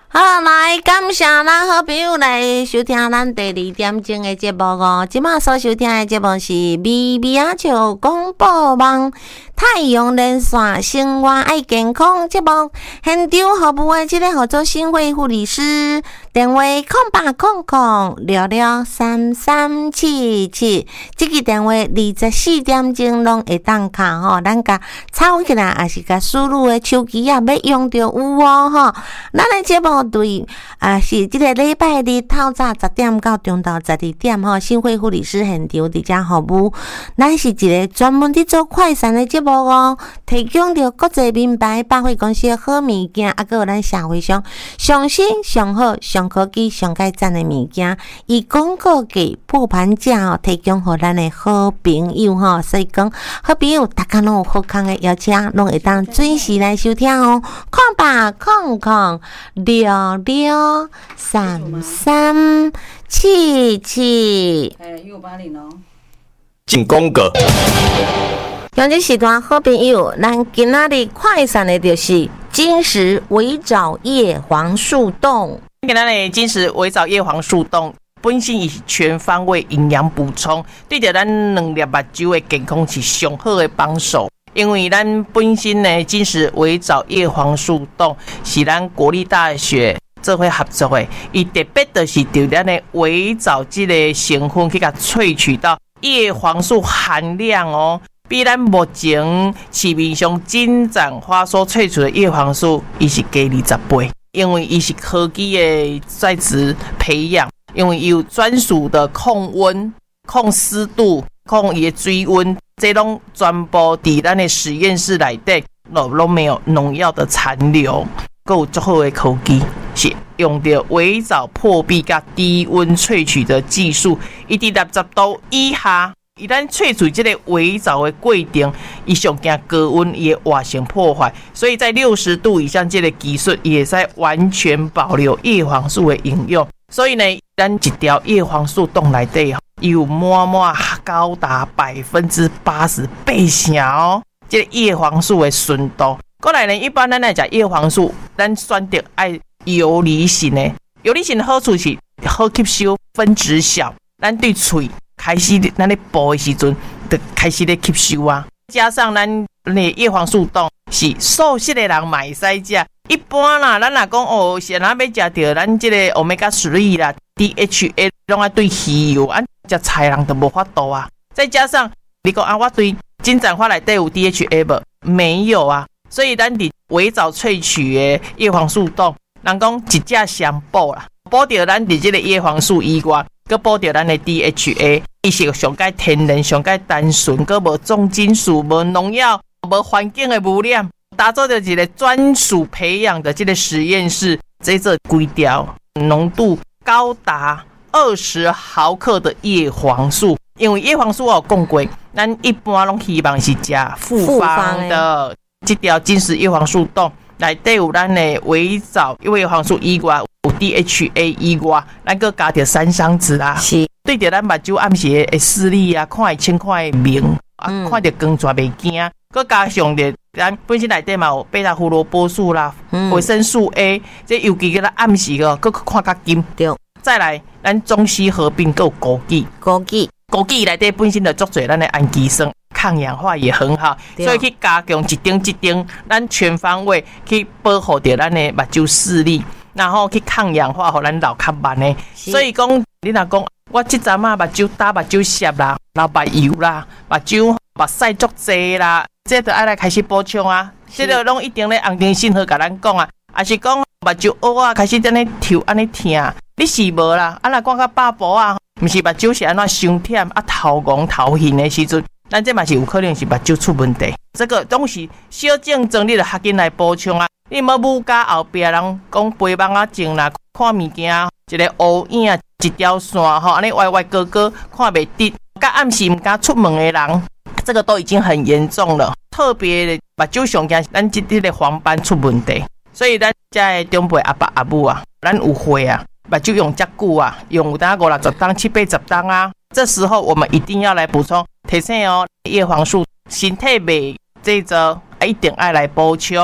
好，来感谢咱好朋友来收听咱第2点钟的节目哦。即马所收听的节目是咪咪仔笑广播网太阳连线生活爱健康节目，现场服务的这个合作新会护理师，电话0800663377，这个电话24点钟拢会当卡吼，咱甲抄起来，也是甲输入的手机啊，要用到有哦吼。咱的节目对是这个礼拜日透早10点到中昼12点吼，新会护理师现场伫遮服务。咱是一个专门伫做快闪的节目哦，提供着国际名牌百货公司的好物件，还有咱社会上上新、上好、上科技、上界赞的物件，以广告价破盘价哦，提供互咱的好朋友吼。所以讲，好朋友大家拢有好康的邀请，拢会当准时来收听哦。0800663377。 150哦。 进攻个。 用这时段好朋友，咱今仔日快闪的就是金石维藻叶黄素冻。 今仔日金石维藻叶黄素冻本身以全方位营养补充，对着咱2粒目睭的健康是上好的帮手。因为咱本身的金石维藻叶黄素冻是咱国立大学做伙合作的，伊特别就是对咱的维藻这个成分去甲萃取到叶黄素含量哦，比咱目前市面上金盏花所萃取的叶黄素，伊是加20倍。因为伊是科技的在职培养，因为伊有专属的控温、控湿度、控伊的水温，这拢全部伫咱的实验室内底，拢没有农药的残留，还有足好的科技，是用到微藻破壁甲低温萃取的技术，伊伫60度以下。一旦萃取这个微藻的过程，伊上惊高温，伊会活性破坏，所以在60度以上这个技术，也在完全保留叶黄素的营养。所以呢，咱一条叶黄素冻内底有满高达80%倍哦，这个叶黄素的纯度。过来呢，一般咱来食叶黄素，咱选择爱游离型的，游离型的好处是好吸收，分子小，咱对喙。开始咱咧播的时阵，就开始咧吸收啊。加上咱咧叶黄素冻是素食的人嘛会使食。一般啦，咱若讲哦，是哪要食到咱这个 omega 3啦、DHA， 拢爱对鱼油，食菜人都无法度啊。再加上你讲我对金盏花内底有 DHA 无？没有啊。所以咱伫微藻萃取的叶黄素冻，人讲一只相补啦，补到咱伫这个叶黄素以外。佮补到咱的 DHA， 伊是上界天然、上界单纯，佮无重金属、无农药、无环境的污染，打造着一个专属培养的这个实验室，这规条浓度高达20毫克的叶黄素。因为叶黄素我有讲过，咱一般拢希望是食复方的，这条金石叶黄素冻内底有咱的微藻叶黄素以外。DHA 以外，咱搁加着山桑子啊，是对着咱目睭暗时的视力啊，看会清、看会明啊，看着光全袂惊。搁加上着咱本身内底嘛有贝塔胡萝卜素啦、维生素 A， 这尤其个咱暗时个，搁看较金。对，再来咱中西合并，搁有枸杞内底本身就足侪咱的氨基酸。抗氧化也很好，所以去加强一丁，咱全方位去保护着咱的目睭视力。然后去抗氧化，互咱老较慢的。所以讲，你若讲我即阵目睭打目睭涩啦、流目油啦、目睭目屎足济啦，这就爱来开始补充啊。这个拢一定咧红灯信号甲咱讲啊，也是讲目睭乌啊，开始安尼抽安尼痛，你是无啦？若讲较饱饱啊，毋是目睭是安怎伤忝啊，头晕头晕的时阵，咱这嘛是有可能是目睭出问题。这个拢是小症状，你就较紧来补充啊。你无母家后壁人讲背膀啊症啦，看物件一个乌影一条线吼，安尼歪歪高高看袂直，甲暗时毋敢出门的人，这个都已经很严重了。特别的目睭上惊咱这个黄斑出问题，所以咱遮的长辈阿爸阿母啊，咱有血啊，目睭用遮久啊，用有当50-60当、70-80当啊，这时候我们一定要来补充提醒哦，叶黄素身体袂这一一定爱来补充。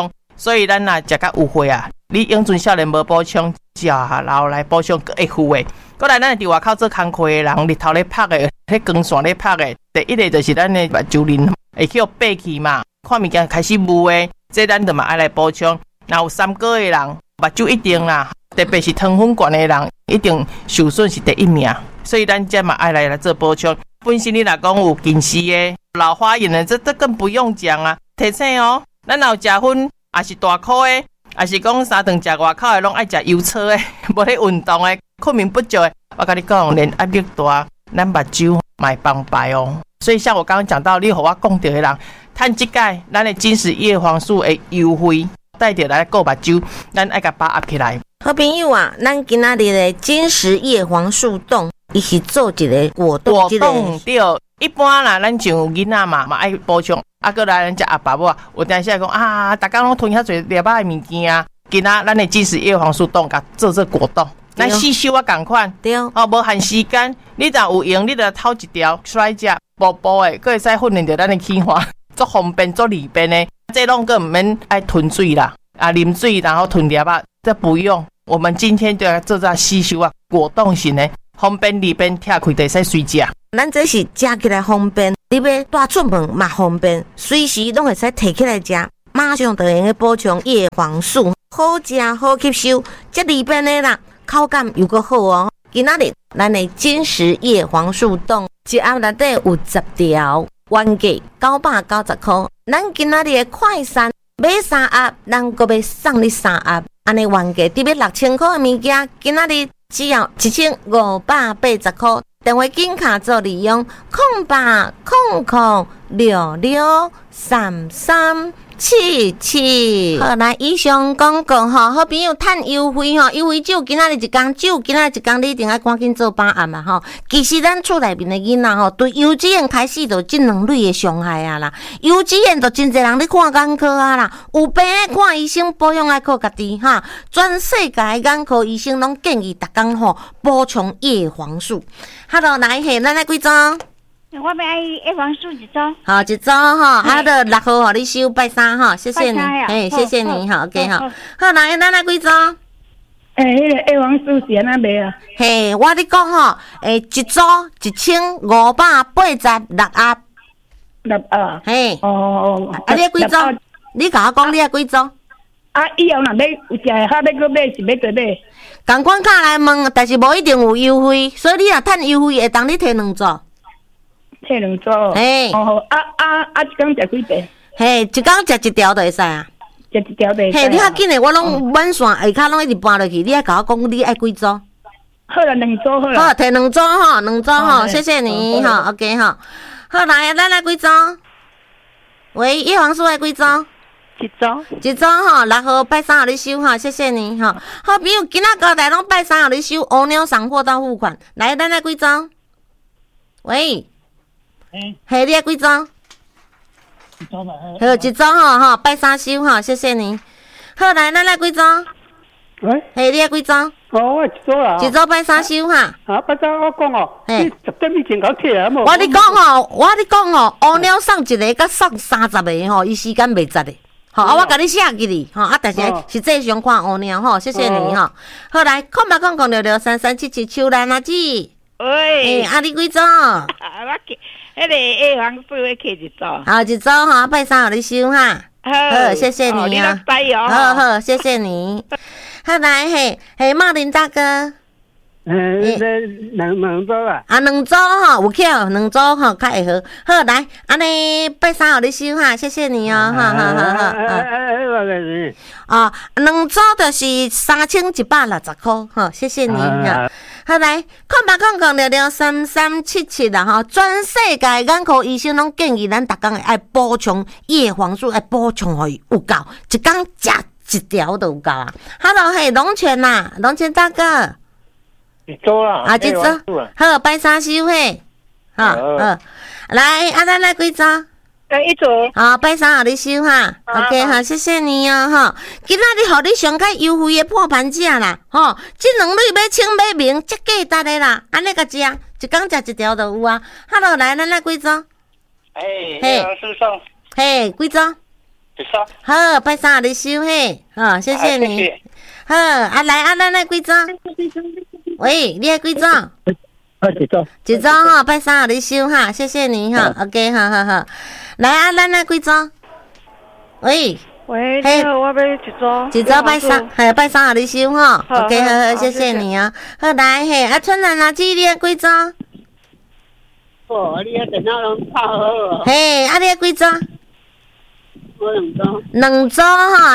所以咱若食甲有血啊，你养尊少年无补充，食老来补充佫会负的。过来，咱伫外口做工课的人，日头咧晒的，迄光线咧晒的，第一个就是咱的目睭鳞会去爬去嘛，看物件开始雾的，这咱就嘛爱来补充。若有三高的人，目睭一定啦，特别是糖分高的人，一定受损是第一名。所以咱这嘛爱来做补充。本身你若讲有近视的、老花眼的，这更不用讲啊，提醒哦。咱若有食薰，也是大颗的，也是讲三顿食外口的，拢爱食油炒的，无咧运动的，睡眠不足的。我跟你讲，连压力大，咱目睭嘛崩败哦。所以像我刚刚讲到，你和我讲到的人，趁即届咱的金石叶黄素的优惠，带着来顾目睭，咱爱甲把握起来。 好朋友啊，咱今仔日的金石叶黄素冻，伊是做一个果冻， 对。一般啦，咱像囡仔嘛爱补充，过来咱食阿爸母，有当时讲啊，大家拢吞遐侪粒仔的物件啊，今仔咱的金石叶黄素冻甲做果冻。咱吸收啊，共款对哦，无限时间。你若有用，你著偷一条出来食，薄薄的，佫会使训练着咱的气化，足方便，足利便的。这拢佫毋免爱吞水啦，啉水然后吞粒仔，这不用。我们今天就要做这吸收啊，果冻型的，方便利便，拆开就会使随食。 咱这是食起来方便，你要带出门嘛方便，随时拢会使摕起来食，马上就用去补充叶黄素，好食好吸收，这利便的啦。口感又够好哦！今仔日咱的金石叶黄素冻一盒内底有10条，原价990块。咱今仔日的快餐买3盒，咱阁要送你3盒，安尼原价得要6000块的物件，今仔日只要1580块。电话紧卡做利用0800663377。好，来以上广告吼，好朋友趁优惠吼，优惠只有今仔日一天，你一定要赶紧做把握嘛吼。其实咱厝内面的囡仔吼，对幼稚园开始就这两类的伤害啊啦。幼稚园就真侪人咧看眼科啊啦，有病爱看医生，保养爱靠家己哈。全世界眼科医生拢建议逐工吼补充叶黄素。Hello， 来嘿，咱来几张？ 我要爱叶黄素一张。 好，一张哈，6号互你收拜三哈，谢谢你，嘿，谢谢你，好 ，OK 哈。好，来，咱来几张？ 迄个叶黄素是安那卖啊？ 嘿，我咧讲吼，一组1586盒。 6盒。 嘿。 哦。 啊，你几张？你甲我讲你几张？ 啊，以后若要有食的，还要搁买是要多买？ 共款卡来问，但是无一定有优惠，所以你若趁优惠，会当你摕2组。 摕2组。 嘿。 哦，一天食几遍？ 嘿，一天食1条就会使啊。 食1条就会使。 嘿，你较紧诶，我拢满线下骹拢一直搬落去，你爱甲我讲你爱几组？ 好啦，2组好啦。 好，摕2组吼，2组吼，谢谢你吼 ，OK 吼。好，来，咱来几组？喂，叶黄素爱几组？ 一组吼，6号拜三互你收哈，谢谢你哈。好朋友，今仔交代拢拜三互你收，乌鸟送货到付款。来，咱来几组？喂，嘿，你爱几组？ 一组吧。 好，一组吼，拜三收哈，谢谢你。好，来，咱来几组？ 喂， 嘿，你爱几组？ 我一组啊。 一组拜三收哈。 拜三我讲哦，你10点以前搞起啊无？ 我你讲哦，乌鸟送一个，甲送30个吼，伊时间袂值的。好，我甲你写记哩，吼，但是实际上看乌鸟吼，谢谢你吼。好来，080663377秋兰阿姊。 喂， 你几组？ 我迄个叶黄素要摕一组。 好，一组吼，拜三互你收哈。好，谢谢你啊。好，谢谢你。好来嘿，茂林大哥。 两组啊。 2组吼，有巧，2组吼，较会好。好来，安尼拜三互你收哈，谢谢你哦，好。2组就是3160块，吼，谢谢你哈。好来，080663377啦吼，全世界眼科医生拢建议咱逐工爱补充叶黄素，爱补充互伊有够，一工食1条就有够啊。Hello， 嘿，龙泉呐，龙泉大哥。 一组啦， 一组，好，拜三收嘿，好，来，咱来几组？ 一组。 好，拜三互你收哈 ，OK， 好，谢谢你哦，哈。今仔日互你上较优惠的破盘价啦，吼，这两类买清买明，这价值的啦，安尼个食，一工食1条就有啊。Hello，来，咱来几组？ 叶黄素送。 嘿，几组？ 一组。 好，拜三你收嘿，谢谢你。 谢谢。 好，来咱来几张？喂，你爱几张？ 一组。 一张哈，拜三你收哈，谢谢你哈。OK， 好。来咱来几张？喂， 喂，我要一组。 一组拜三，拜三你收哈。OK， 好，谢谢你啊。好，来嘿，春兰阿姊，你爱几张？ 哦，你迄电脑拢拍好哦。 嘿，你爱几张？ 我2组。 两组哈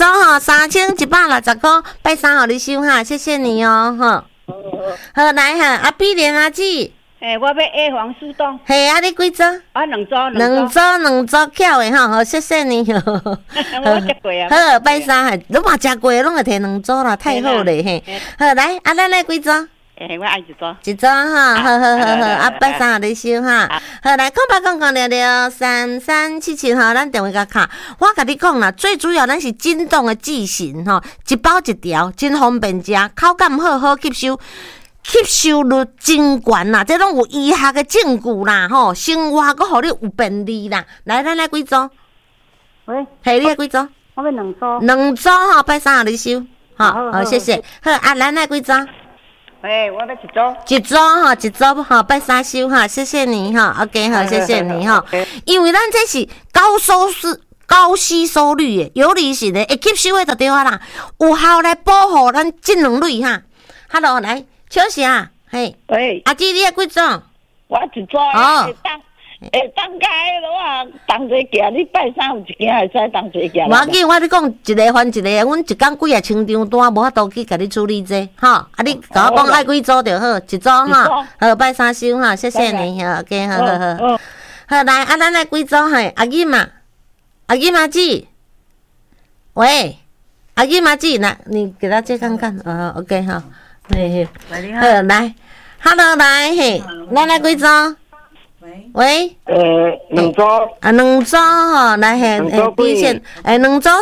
，3160块，拜三互你收哈，谢谢你哦，哈。好来哈，阿碧莲阿姊， 我要A黄速冻。 嘿，你几组？两组巧的哈，好，谢谢你哦。 我食过啊。 好，拜三，你嘛食过，拢会摕两组啦，太好咧嘿。好来，咱来几组？ 我爱一组。 一组哈，好，拜三互你收哈。好来，0800663377哈，咱电话甲卡。我甲你讲啦，最主要咱是震动的剂型吼，一包一条，真方便食，口感好，好吸收。吸收率真悬啦，这拢有医学的证据啦，吼，生活阁互你有便利啦。来，咱来几组？ 喂， 嘿，你几组？ 我要2组。 两组吼，拜三互你收，好，谢谢。好，咱来几组？ 我要一组。 一组吼，拜三收哈，谢谢你哈 ，OK 好，谢谢你哈。因为咱这是高吸收率的，有理性的，会吸收的就对啊啦，有效来保护咱正能率哈。Hello， 来。笑啥？嘿， 喂， 阿姊，你爱几种？ 我一组会当解我当做行，你拜三有一件会使当做行。 无要紧，我你讲一个还一个，阮一工几啊千张单，无法度去甲你处理这，哈。啊，你甲我讲爱几组就好，一组哈。好，拜三收哈，谢谢你哈 ，OK， 好。好，来，咱来几组嘿？阿姨嘛，阿姊，喂，阿姨嘛姊，那你给他借看看，OK 哈。嘿，好来 ，Hello 来嘿，咱来几组？喂， 两组。 两组吼，来嘿，底线，两组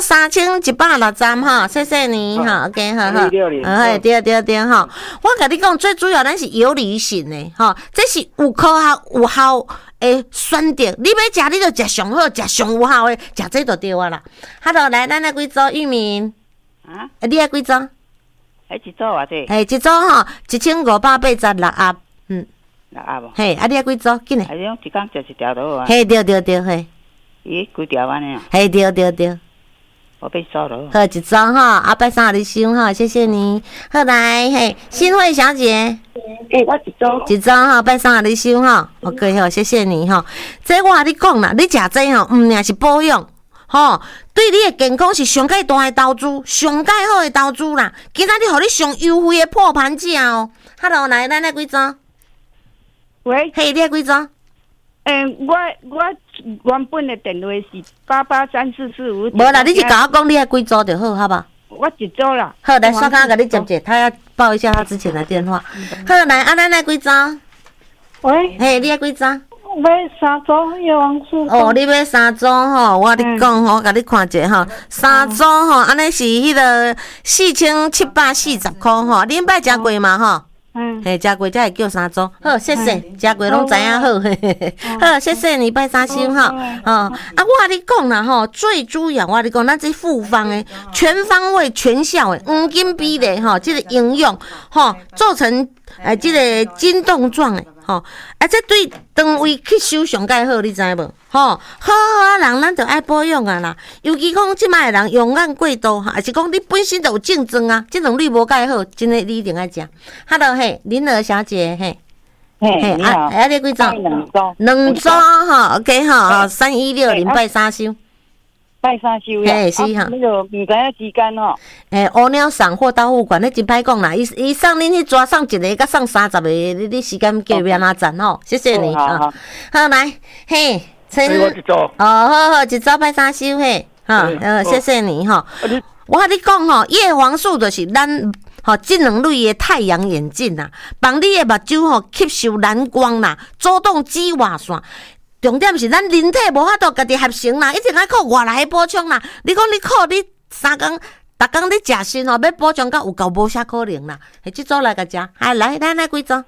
3160哈，谢谢你哈 ，OK 好，对哈，我甲你讲，最主要咱是有理性的哈，这是有科学有效的选择，你要食你就食上好，食上有效的，食这就对啊啦。Hello 来，咱来几组？玉明，你爱几组？ 一组偌济？ 一组吼，1586盒，6 盒无？ 嘿，你爱几组？紧嘞？ 种一工食一条就好啊。 嘿，对，嘿。 几条安尼啊？ 嘿，对。 我被收了。 好，一组哈，拜三互你收哈，谢谢你。好来，嘿，新慧小姐。 我一组哈，拜三互你收哈。OK 好，谢谢你哈。这我甲你讲啦，你食这吼，毋仅是保养。吼，对你的健康是上介大的投资，上介好的投资啦！今仔日互你上优惠的破盘价哦。Hello， 来，咱来几组？ 喂， 嘿，你爱几组？ 我原本的电话是883445。 无啦，你就甲我讲你爱几组就好，好吧？ 我一组啦。 好，来，刷卡甲你接者，他要报一下他之前的电话。好，来，咱来几组？ 喂， 嘿，你爱几组？ 买3组叶黄素。 你买3组吼，我甲你讲吼，我甲你看者吼，3组吼，安尼是迄个4740块吼，恁捌食过嘛吼？嘿，食过才会叫3组。好，谢谢，食过拢知影好，好，谢谢你拜三收哈。我甲你讲啦吼，最主要我甲你讲，咱这复方诶，全方位、全效诶，黄金比例吼，这个营养吼，做成这个筋动状诶。吼，这对肠胃吸收上介好，你知无？好啊人，咱就爱保养啊啦。尤其讲即摆人用眼过度，还是讲你本身就有竞争啊，竞争率无介好，真诶你一定爱食。Hello， 嘿，林儿小姐，嘿， 你好， 你几组？两组哈 ，OK 哈，3160拜三收。 拜三收呀， 嘿是哈， 那个唔知影时间吼。 乌鸟送或到付款，你真歹讲啦。伊送恁去抓送一个，甲送30个，你时间叫要安怎赚吼？谢谢你啊。好来，嘿，陈。好，一组拜三收嘿，谢谢你哈。我甲你讲吼，叶黄素就是咱智能类的太阳眼镜啦，帮你的目睭吼吸收蓝光啦，阻断紫外线。重点是咱人体无法度家己合成啦，一定爱靠外来补充啦。你讲你靠你3工，逐工你食鋅吼，要补充到有够无啥可能啦。即组来甲食，来，咱来几组？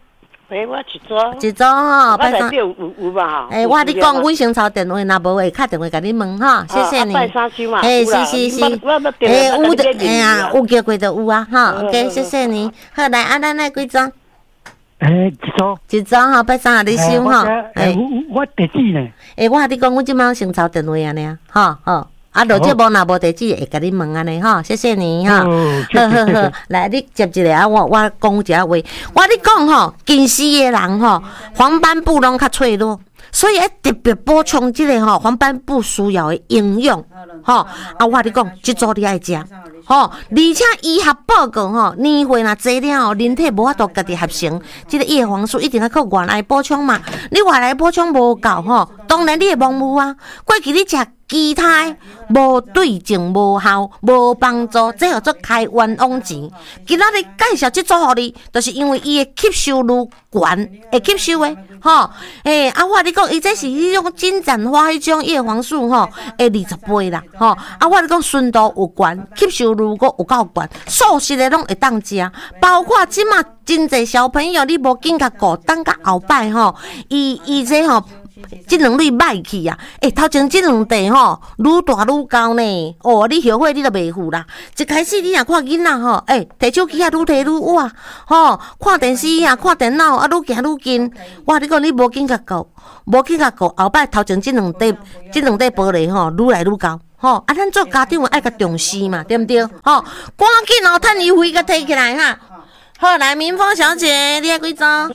我一组吼， 拜三有吧哈。 我你讲，阮先抄电话，若无会敲电话甲你问哈，谢谢你。 拜三收嘛。 是。有的，呀，有叫过就有啊，哈。OK， 谢谢你。好，来，咱来几张？一组哈，拜三啊，你收哈。 我地址呢？ 我甲你讲，阮即摆先抄电话安尼啊，吼。啊，落节目若无地址会甲你问安尼吼，谢谢你哈。好，来你接一个啊，我讲一下话，我你讲吼，近视的人吼，黄斑部拢较脆弱，所以要特别补充即个吼黄斑部需要的营养吼。我你讲，即组你爱食吼，而且医学报告吼，年岁若济了吼，人体无法度家己合成，即个叶黄素一定要靠外来补充嘛。你外来补充无够吼，当然你会忘误啊。过去你食其他无对症、无效、无帮助，这叫做开冤枉钱。今仔日介绍这组互你，就是因为伊的吸收率悬，会吸收的吼。我你讲，伊这是迄种金盏花迄种叶黄素吼，20倍啦吼。我你讲纯度有悬，吸收率佫有够悬，素食的拢会当食，包括即马真侪小朋友，你无紧甲顾，等甲后摆吼，伊这吼。即两类歹去啊！头前即两地吼，愈大愈高呢。你后悔你都袂付啦。一开始你若看囡仔吼，摕手机啊，愈摕愈晚吼，看电视啊，看电脑啊，愈行愈近。我你讲你无紧甲顾，后摆头前即两块玻璃吼，愈来愈高。吼，咱做家长爱甲重视嘛，对毋对？吼，赶紧哦，趁优惠甲摕起来哈。好，来，明芳小姐，你爱几张？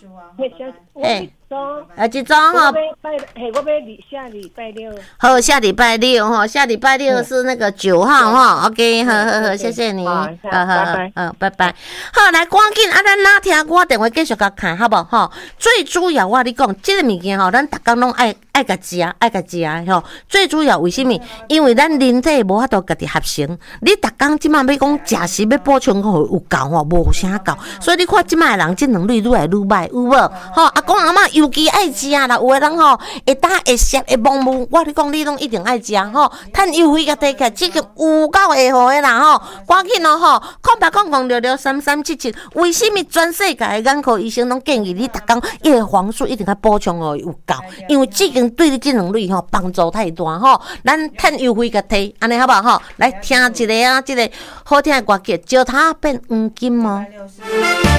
一张哈， 我下礼拜六。 好，下礼拜六哈，下礼拜六是那个9号哈。OK， 好，谢谢你，好，拜拜。好，来，赶紧咱哪听我电话继续甲看，好不好？最主要我你讲，这个物件吼，咱逐工拢爱甲食吼。最主要为什么？因为咱人体无法度家己合成，你逐工即马要讲食食要补充有够吼，无啥够，所以你看即马人这两类愈来愈歹，有无？吼，阿公阿嬷尤其爱食啦，有诶人吼会打会涩会忘误，我你讲你拢一定爱食吼，趁优惠甲摕起来，即个有够会好诶啦吼，赶紧哦吼，0800663377，为什么全世界诶眼科医生拢建议你逐工叶黄素一定要补充哦有够，因为即个对你这两类吼帮助太大吼，咱趁优惠甲摕，安尼好不好吼？来听一个啊，即个好听诶歌曲，石头变黄金哦。